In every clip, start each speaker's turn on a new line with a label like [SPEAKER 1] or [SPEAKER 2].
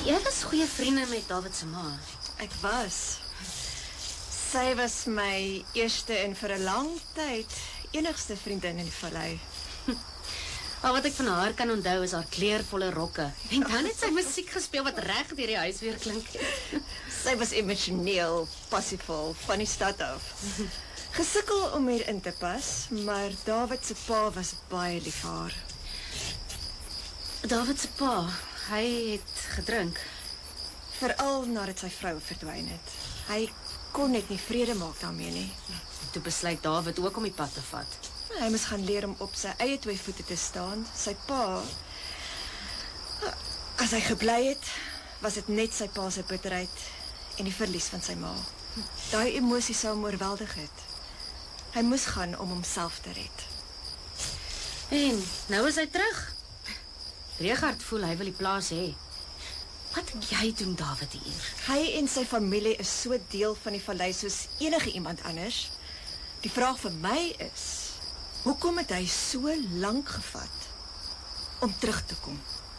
[SPEAKER 1] Jy was goeie vriende met David se ma.
[SPEAKER 2] Ek was. Sy was my eerste en vir 'n lang tyd enigste vriendin in die vallei.
[SPEAKER 1] Al wat ek van haar kan onthou is haar kleurvolle rokke. En dan het sy musiek gespeel wat reg deur die huis weer klink.
[SPEAKER 2] Sy was emosioneel, passievol, van die stad af. Gesukkel om hier in te pas, maar David se pa was baie lief vir haar.
[SPEAKER 1] David se pa, hy het gedrink.
[SPEAKER 2] Veral nadat sy vrou verdwyn het. Hy kon net nie vrede maak daarmee nie.
[SPEAKER 1] Toe besluit David ook om die pad te vat.
[SPEAKER 2] Hy moes gaan leer om op sy eie 2 voete te staan. Sy pa, as hy gebly het, was dit net sy pa se bitterheid en die verlies van sy ma. Daai emosie sou hom oorweldig het. Hy moes gaan om homself te red.
[SPEAKER 1] En nou is hy terug. Regard voel hy wil die plaas hê. Wat dink jy doen David hier?
[SPEAKER 2] Hy en sy familie is so deel van die vallei soos enige iemand anders. Die vraag vir my is, hoekom het hy so lank gevat om terug te kom?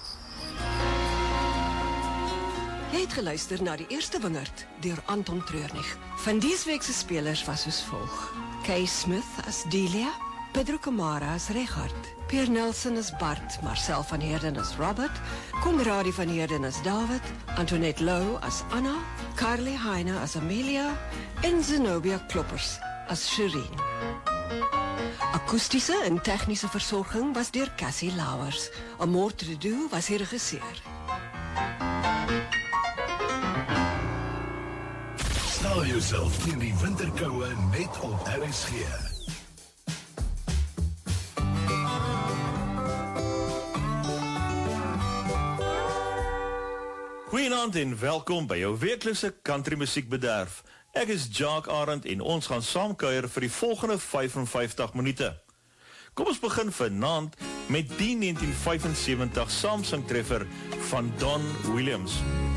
[SPEAKER 3] Jy het geluister na die eerste wingerd deur Anton Treurnig. Van dese week se spelers was soos volg: Kay Smith as Delia, Pedro Camara as Regard, Pierre Nelson as Bart, Marcel van Heerden as Robert, Conradi van Heerden as David, Antoinette Lou as Anna, Carly Heine as Amelia en Zenobia Kloppers as Shireen. Akoestiese en tegniese versorging was deur Cassie Lauers. Amor Trudeau was die regisseur.
[SPEAKER 4] Stel jouself teen die winterkoue net op RSG.
[SPEAKER 5] Goeienaand en welkom by jou weeklikse country musiekbederf. Ek is Jacques Arend en ons gaan saamkuier vir die volgende 55 minute. Kom ons begin vanaand met die 1975 Samsung treffer van Don Williams.